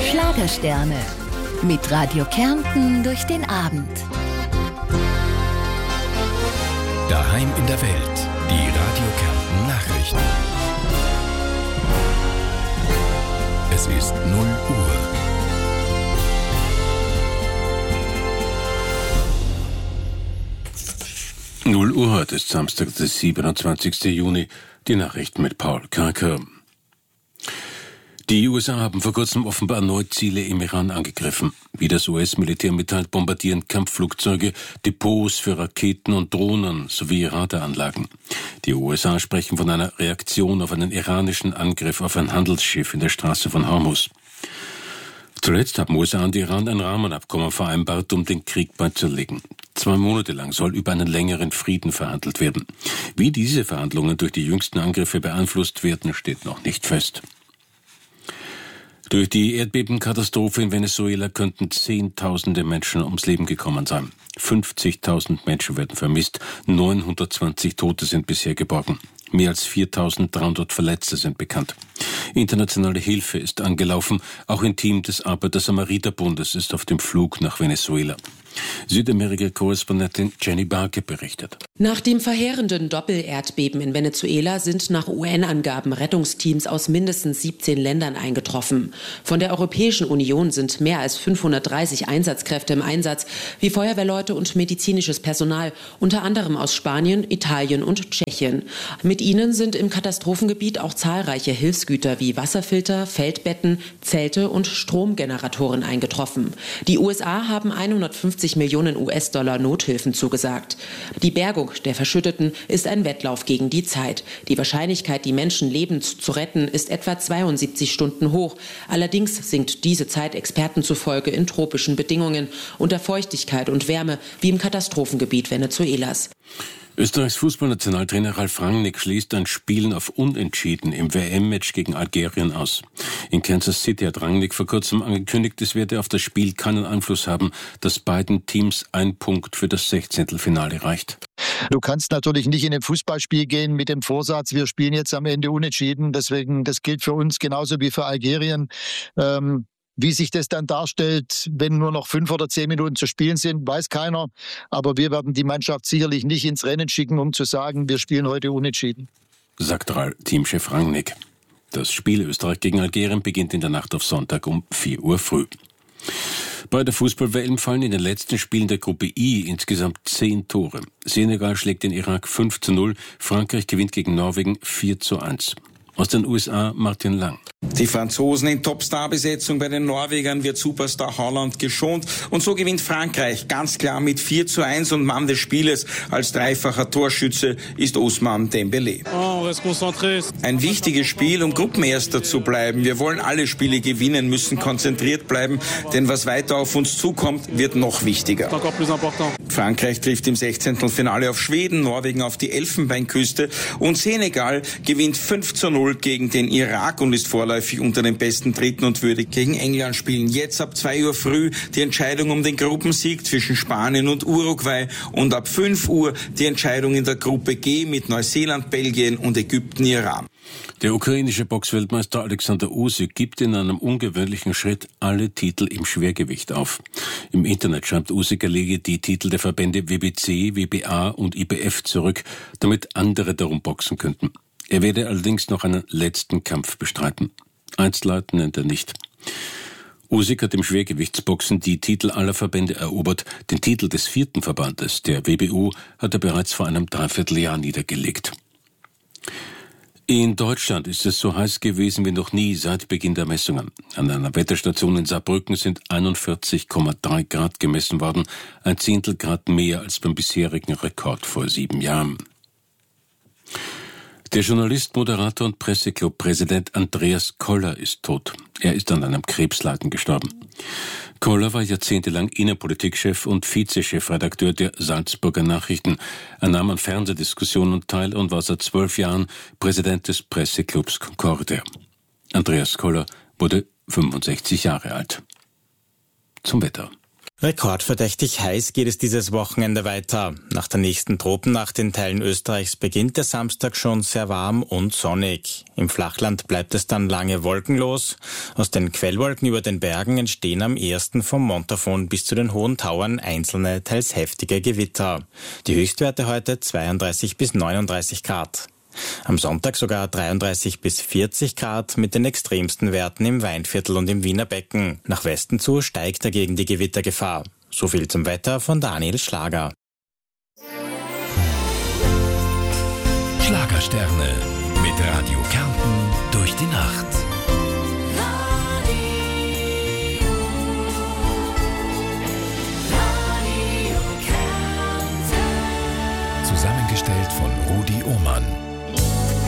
Schlagersterne. Mit Radio Kärnten durch den Abend. Daheim in der Welt. Die Radio Kärnten Nachrichten. Es ist 0 Uhr. Null Uhr heute ist Samstag, der 27. Juni. Die Nachrichten mit Paul Karker. Die USA haben vor kurzem offenbar erneut Ziele im Iran angegriffen. Wie das US-Militär mitteilt, bombardieren Kampfflugzeuge Depots für Raketen und Drohnen sowie Radaranlagen. Die USA sprechen von einer Reaktion auf einen iranischen Angriff auf ein Handelsschiff in der Straße von Hormuz. Zuletzt haben USA und Iran ein Rahmenabkommen vereinbart, um den Krieg beizulegen. 2 Monate lang soll über einen längeren Frieden verhandelt werden. Wie diese Verhandlungen durch die jüngsten Angriffe beeinflusst werden, steht noch nicht fest. Durch die Erdbebenkatastrophe in Venezuela könnten Zehntausende Menschen ums Leben gekommen sein. 50.000 Menschen werden vermisst, 920 Tote sind bisher geborgen. Mehr als 4.300 Verletzte sind bekannt. Internationale Hilfe ist angelaufen, auch ein Team des Arbeiter-Samariter-Bundes ist auf dem Flug nach Venezuela. Südamerika-Korrespondentin Jenny Barke berichtet. Nach dem verheerenden Doppelerdbeben in Venezuela sind nach UN-Angaben Rettungsteams aus mindestens 17 Ländern eingetroffen. Von der Europäischen Union sind mehr als 530 Einsatzkräfte im Einsatz, wie Feuerwehrleute und medizinisches Personal, unter anderem aus Spanien, Italien und Tschechien. Mit ihnen sind im Katastrophengebiet auch zahlreiche Hilfsgüter wie Wasserfilter, Feldbetten, Zelte und Stromgeneratoren eingetroffen. Die USA haben 150 Millionen US-Dollar Nothilfen zugesagt. Die Bergung der Verschütteten ist ein Wettlauf gegen die Zeit. Die Wahrscheinlichkeit, die Menschen lebend zu retten, ist etwa 72 Stunden hoch. Allerdings sinkt diese Zeit Experten zufolge in tropischen Bedingungen unter Feuchtigkeit und Wärme, wie im Katastrophengebiet Venezuelas. Österreichs Fußballnationaltrainer Ralf Rangnick schließt ein Spielen auf Unentschieden im WM-Match gegen Algerien aus. In Kansas City hat Rangnick vor kurzem angekündigt, es werde auf das Spiel keinen Einfluss haben, dass beiden Teams ein Punkt für das 16. Reicht. Du kannst natürlich nicht in ein Fußballspiel gehen mit dem Vorsatz, wir spielen jetzt am Ende unentschieden. Deswegen, das gilt für uns genauso wie für Algerien. Wie sich das dann darstellt, wenn nur noch 5 oder 10 Minuten zu spielen sind, weiß keiner. Aber wir werden die Mannschaft sicherlich nicht ins Rennen schicken, um zu sagen, wir spielen heute unentschieden. Sagt Teamchef Rangnick. Das Spiel Österreich gegen Algerien beginnt in der Nacht auf Sonntag um 4 Uhr früh. Bei der Fußball-WM fallen in den letzten Spielen der Gruppe I insgesamt 10 Tore. Senegal schlägt den Irak 5:0, Frankreich gewinnt gegen Norwegen 4:1. Aus den USA Martin Lang. Die Franzosen in Topstar-Besetzung, bei den Norwegern wird Superstar Haaland geschont und so gewinnt Frankreich ganz klar mit 4:1 und Mann des Spieles als dreifacher Torschütze ist Ousmane Dembélé. Ein wichtiges Spiel, um Gruppenerster zu bleiben. Wir wollen alle Spiele gewinnen, müssen konzentriert bleiben, denn was weiter auf uns zukommt, wird noch wichtiger. Frankreich trifft im 16. Finale auf Schweden, Norwegen auf die Elfenbeinküste und Senegal gewinnt 5:0 gegen den Irak und ist vorläufig unter den besten Dritten und würde gegen England spielen. Jetzt ab 2 Uhr früh die Entscheidung um den Gruppensieg zwischen Spanien und Uruguay und ab 5 Uhr die Entscheidung in der Gruppe G mit Neuseeland, Belgien und Ägypten, Iran. Der ukrainische Boxweltmeister Alexander Usyk gibt in einem ungewöhnlichen Schritt alle Titel im Schwergewicht auf. Im Internet schreibt Usyk, er lege die Titel der Verbände WBC, WBA und IBF zurück, damit andere darum boxen könnten. Er werde allerdings noch einen letzten Kampf bestreiten. Einzelheiten nennt er nicht. Usyk hat im Schwergewichtsboxen die Titel aller Verbände erobert. Den Titel des 4. Verbandes, der WBU, hat er bereits vor einem Dreivierteljahr niedergelegt. In Deutschland ist es so heiß gewesen wie noch nie seit Beginn der Messungen. An einer Wetterstation in Saarbrücken sind 41,3 Grad gemessen worden, 1/10 Grad mehr als beim bisherigen Rekord vor 7 Jahren. Der Journalist, Moderator und Presseclub-Präsident Andreas Koller ist tot. Er ist an einem Krebsleiden gestorben. Koller war jahrzehntelang Innenpolitikchef und Vizechefredakteur der Salzburger Nachrichten. Er nahm an Fernsehdiskussionen teil und war seit 12 Jahren Präsident des Presseclubs Concordia. Andreas Koller wurde 65 Jahre alt. Zum Wetter. Rekordverdächtig heiß geht es dieses Wochenende weiter. Nach der nächsten Tropennacht in Teilen Österreichs beginnt der Samstag schon sehr warm und sonnig. Im Flachland bleibt es dann lange wolkenlos. Aus den Quellwolken über den Bergen entstehen am ehesten vom Montafon bis zu den hohen Tauern einzelne, teils heftige Gewitter. Die Höchstwerte heute 32 bis 39 Grad. Am Sonntag sogar 33 bis 40 Grad mit den extremsten Werten im Weinviertel und im Wiener Becken. Nach Westen zu steigt dagegen die Gewittergefahr. So viel zum Wetter von Daniel Schlager. Schlagersterne mit Radio Kärnten durch die Nacht.